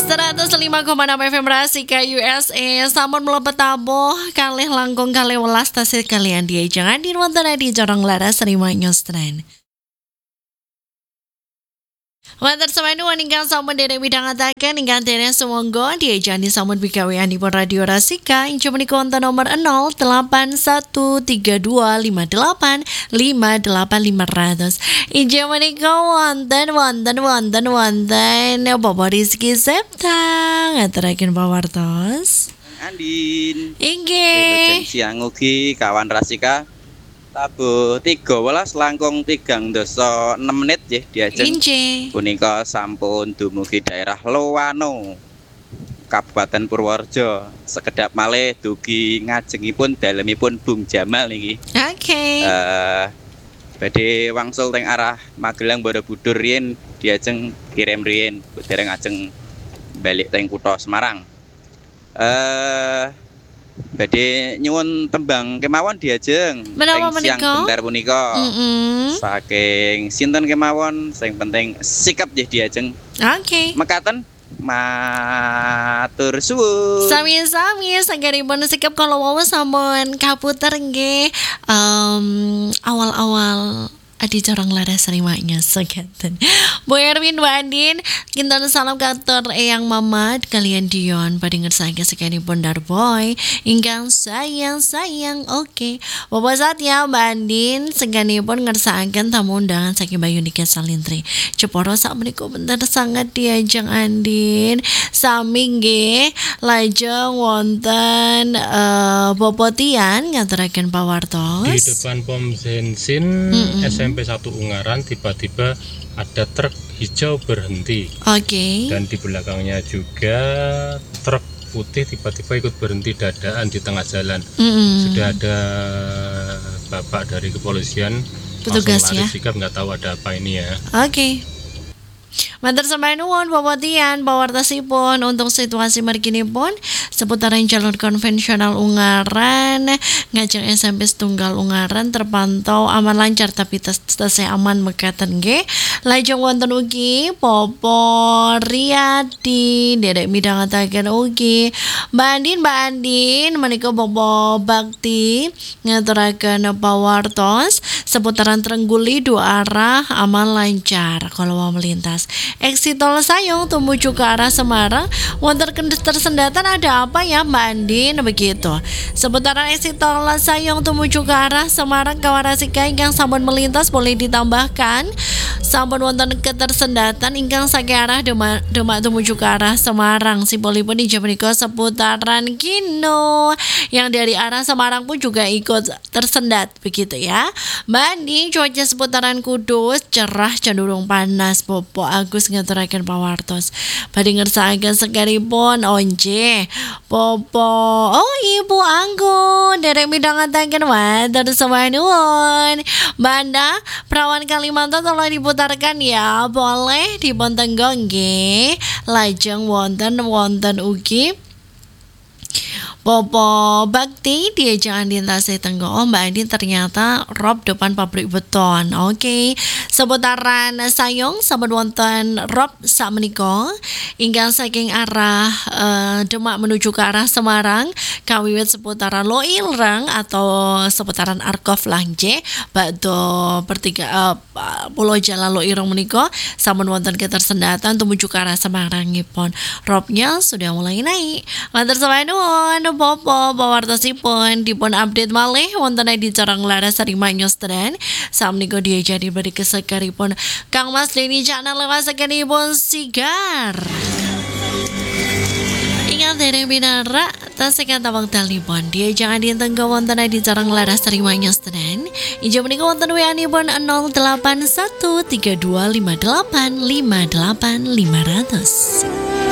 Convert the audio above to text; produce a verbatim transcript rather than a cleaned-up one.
seratus lima koma enam F M Rasika U S A. Sampun mlebet tabuh kalih langkung kalih welas tasih kalian dia jangan di wonten di Jorong Laras Rima News Trend. Wanten sampeyan ingkang sampun derek midhangetaken ingkang derek sumangga diajani sampun pigaweanipun Radio Rasika inggih punika wonten nomor nol delapan satu tiga dua lima delapan lima delapan lima nol nol. Inggih punika wonten wonten wonten wonten Bapak Rizky Septa ngaturaken pawartos. Andin. Inggih. Siang ugi kawan Rasika. Tabuh tiga welas langkung tigang dasa enam menit nggih diajeng. Inggih. Punika sampun dumugi daerah Lowano, Kabupaten Purworejo. Sekedap malih dugi ngajengipun dalemipun Bung Jamal niki. Oke. Okay. Eh badhe wangsul teng arah Magelang Borobudur riyen diajeng kirim riyen dereng ajeng balik teng kutha Semarang. Eh badhe nyuwun tembang kemawon diajeng menapa teng siang menika? bentar punika. Mm-mm. Saking sinten kemawon sing penting sikap nggih diajeng. Oke. Okay. Mekaten matur suwun. Sami-sami sanggaripun sikap kalau wau sampun kaputer nggih um, awal-awal Adi Jorong Laras Rimanya segaten. Bu Erwin, Bu Andin, kinten salam kantor Eyang Mamat kalian Dion pada ngersake sekanipun Darboy ingkang sayang-sayang oke. Okay. Bapak Satya, Mbak Andin sekanipun ngersaken tamu undangan saking Bayu Nika Salintri. Ceporo sak menika bentar sangat diajeng Andin. Sami nggih lajeng wonten uh, Bobotian ngaturaken pawartos. Di depan pom bensin mm-hmm. S M P satu Ungaran tiba-tiba ada truk hijau berhenti. Oke. Okay. Dan di belakangnya juga truk putih tiba-tiba ikut berhenti dadaan di tengah jalan. Mm-hmm. Sudah ada bapak dari kepolisian petugas ya. Sikap nggak tahu ada apa ini ya. Oke. Okay. Matur sampeyan nuwun Bapak pawartosipun untuk situasi mrikinipun seputaran jalur konvensional Ungaran ngajeng S M P setunggal Ungaran terpantau aman lancar tapi tesih aman mekaten nggih. Lajeng wonten ugi Popo Riyadi derek midhangetaken ugi Mbak Andin Mbak Andin menika Popo Bakti ngaturaken pawartos seputaran Trengguli dua arah aman lancar kalau melintas. Exit tol Sayung tumuju ke arah Semarang wonten ketersendatan ada apa ya Mbak Andin begitu. Seputaran exit tol Sayung tumuju ke arah Semarang kawan Rasika ingkang sampun melintas boleh ditambahkan sampun wonten ketersendatan ingkang saking arah Demak, Demak tumuju ke arah Semarang sipolipun inggih menika seputaran Kino yang dari arah Semarang pun juga ikut tersendat begitu ya. Mbak Andin cuaca seputaran Kudus cerah cenderung panas. Popo Agus ngaturaken pawartos badhe ngersakaken sekaripun onje Popo oh Ibu Anggun derek midhangetaken matur nuwun. Banda Perawan Kalimantan tolong diputarkan ya boleh dipun tenggo nggih. Lajeng wonten wonten ugi Popo Bakti dia jangan dintasi tenggo. Oh Mbak Andin ternyata rob depan pabrik beton. Oke. Okay. Seputaran Sayong sampun wonten rob sak menika ingkang saking arah uh, Demak menuju ke arah Semarang kawiwit seputaran Loireng atau seputaran Arkov Langje bakdo pertiga uh, Pulau Jalan Loireng menika sampun wonten ketersendatan tumuju ke arah Semarangipun. Robnya sudah mulai naik. Matur sampeyan nuwun. Popo pawartosipun dipun update malih wonten di Jorong Laras Rima News Trend. Samnika dia jadi beri kesekaripun Kang Mas Deni channel lewat sekaripun sigar. Ingat dari binara tasik kata wektalipun dia jangan ditenggo wonten di Jorong Laras Rima News Trend. Injih menika wonten W A-nipun nol delapan satu tiga dua lima delapan lima delapan lima nol nol.